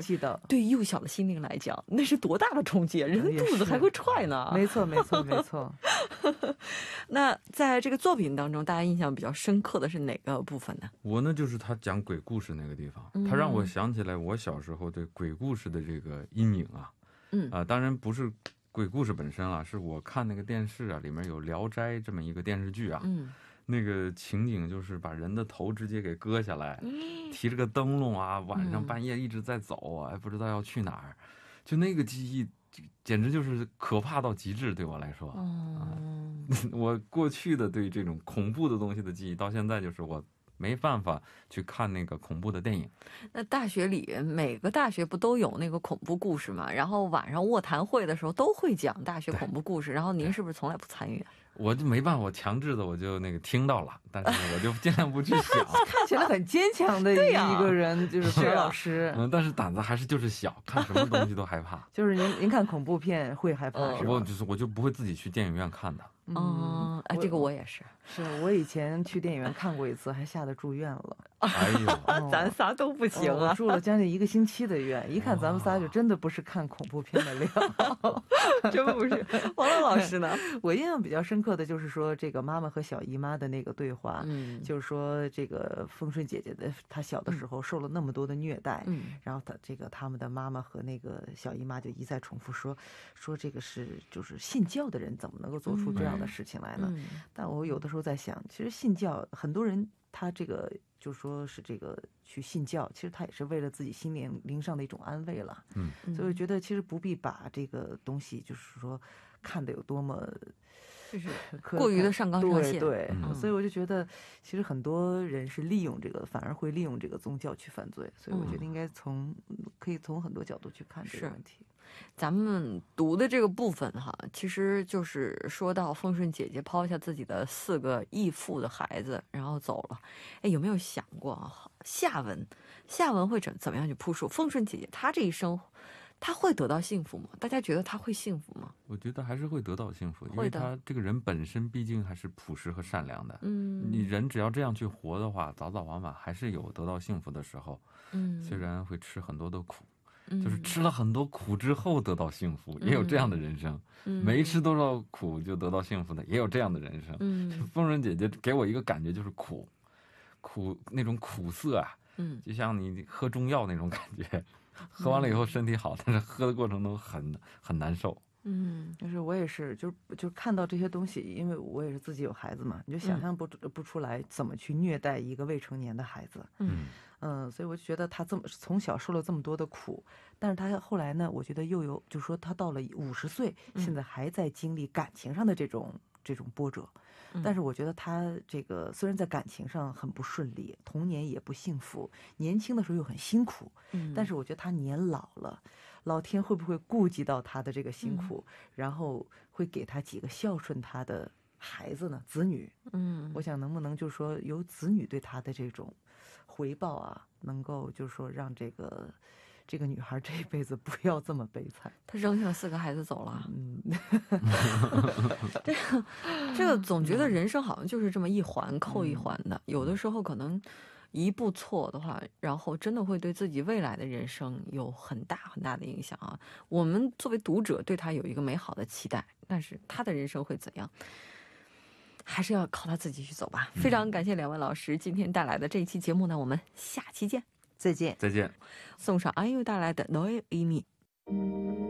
击到， 对幼小的心灵来讲，那是多大的冲击，人的肚子还会踹呢。 没错没错没错。 那在这个作品当中，大家印象比较深刻的是哪个部分呢？ 我呢就是他讲鬼故事那个地方，他让我想起来我小时候对鬼故事的这个阴影啊。当然不是鬼故事本身了，是我看那个电视啊，里面有《聊斋》这么一个电视剧啊。那个情景就是把人的头直接给割下来，提着个灯笼啊，晚上半夜一直在走啊，不知道要去哪儿，就那个记忆简直就是可怕到极致，对我来说。我过去的对这种恐怖的东西的记忆，到现在就是我没办法去看那个恐怖的电影。 那大学里每个大学不都有那个恐怖故事吗？然后晚上卧谈会的时候都会讲大学恐怖故事，然后您是不是从来不参与？ 我就没办法，我强制的我就那个听到了，但是我就尽量不去想。 看起来很坚强的一个人，就是何老师。 但是胆子还是就是小，看什么东西都害怕。 就是您看恐怖片会害怕是吧？ 我就不会自己去电影院看的。 这个我也是。 是我以前去电影院看过一次，还吓得住院了。 哎呦， 咱仨都不行啊！ 我住了将近1个星期的院，一看咱们仨就真的不是看恐怖片的料。 真不是。王乐老师呢？ 我印象比较深刻的就是说，这个妈妈和小姨妈的那个对话，就是说这个丰顺姐姐的她小的时候受了那么多的虐待，然后他们的妈妈和那个小姨妈就一再重复说这个就是信教的人怎么能够做出这样的事情来呢？但我有的时候在想，其实信教很多人他这个就说是这个去信教，其实他也是为了自己心灵上的一种安慰了。所以我觉得其实不必把这个东西就是说看得有多么就是过于的上纲上线。 对，所以我就觉得其实很多人是利用这个，反而会利用这个宗教去犯罪。所以我觉得应该可以从很多角度去看这个问题。 咱们读的这个部分哈，其实就是说到丰顺姐姐抛下自己的4个义父的孩子，然后走了。有没有想过下文会怎么样去铺述丰顺姐姐她这一生，她会得到幸福吗？大家觉得她会幸福吗？ 我觉得还是会得到幸福，因为她这个人本身毕竟还是朴实和善良的。你人只要这样去活的话，早早晚晚还是有得到幸福的时候。虽然会吃很多的苦。就是吃了很多苦之后得到幸福，也有这样的人生。没吃多少苦就得到幸福的，也有这样的人生。丰顺姐姐给我一个感觉就是苦那种苦涩啊，就像你喝中药那种感觉，喝完了以后身体好，但是喝的过程中很难受。 就是我也是，就看到这些东西，因为我也是自己有孩子嘛，你就想象不出来怎么去虐待一个未成年的孩子。所以我就觉得他从小受了这么多的苦，但是他后来呢，我觉得又有，就是说他到了50岁，现在还在经历感情上的这种波折。但是我觉得他这个虽然在感情上很不顺利，童年也不幸福，年轻的时候又很辛苦，但是我觉得他年老了，老天会不会顾及到他的这个辛苦，然后会给他几个孝顺他的孩子呢？子女。我想能不能就是说由子女对他的这种回报啊，能够就是说让这个女孩这一辈子不要这么悲惨。 她扔下了4个孩子走了。这个总觉得人生好像就是这么一环扣一环的，有的时候可能一步错的话，然后真的会对自己未来的人生有很大很大的影响啊。我们作为读者对他有一个美好的期待，但是他的人生会怎样，还是要靠他自己去走吧。非常感谢2位老师今天带来的这一期节目呢，我们下期见。 再见。 再见。 送上安又带来的 너의 의미。